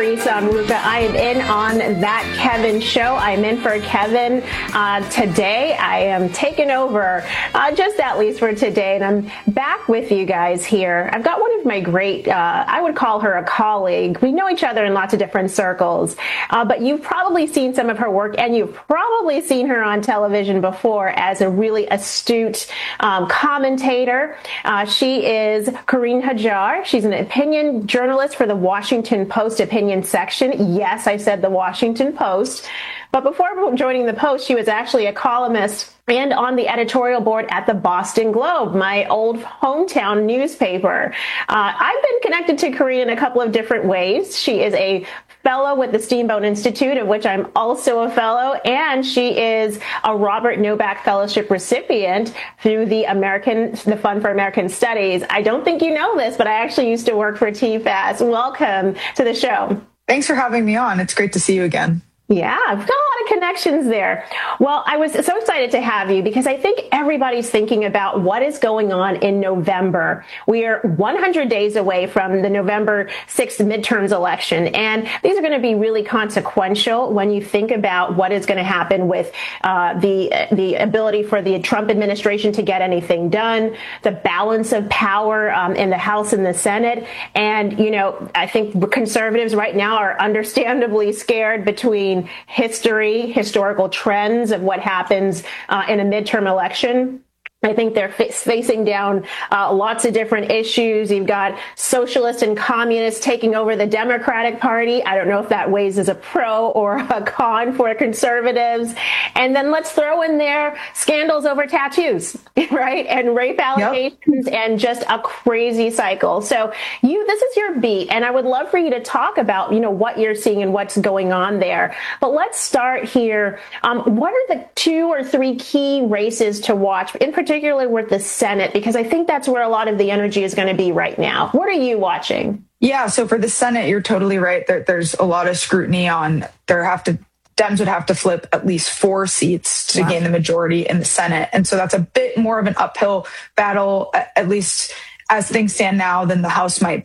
Teresa Amruca. I am in on That Kevin Show. I'm in for Kevin today. I am taking over, just at least for today, and I'm back with you guys here. I've got one of my great, I would call her a colleague. We know each other in lots of different circles, but you've probably seen some of her work, and you've probably seen her on television before as a really astute commentator. She is Corinne Hajjar. She's an opinion journalist for the Washington Post opinion section. Yes, I said the Washington Post. But before joining the Post, she was actually a columnist and on the editorial board at the Boston Globe, my old hometown newspaper. I've been connected to Corinne in a couple of different ways. She is a fellow with the Steamboat Institute, of which I'm also a fellow, and she is a Robert Novak Fellowship recipient through the Fund for American Studies. I don't think you know this, but I actually used to work for TFAS. Welcome to the show. Thanks for having me on. It's great to see you again. Yeah, I've got a lot of connections there. Well, I was so excited to have you because I think everybody's thinking about what is going on in November. We are 100 days away from the November 6th midterms election, and these are going to be really consequential when you think about what is going to happen with the ability for the Trump administration to get anything done, the balance of power in the House and the Senate. And, you know, I think conservatives right now are understandably scared between historical trends of what happens in a midterm election. I think they're facing down lots of different issues. You've got socialists and communists taking over the Democratic Party. I don't know if that weighs as a pro or a con for conservatives. And then let's throw in there scandals over tattoos, right? And rape allegations and just a crazy cycle. So this is your beat, and I would love for you to talk about, you know, what you're seeing and what's going on there. But let's start here. What are the 2 or 3 key races to watch, in particularly with the Senate, because I think that's where a lot of the energy is going to be right now. What are you watching? Yeah, so for the Senate, you're totally right. There's a lot of scrutiny on Dems would have to flip at least 4 seats to gain the majority in the Senate. And so that's a bit more of an uphill battle, at least as things stand now, than the House might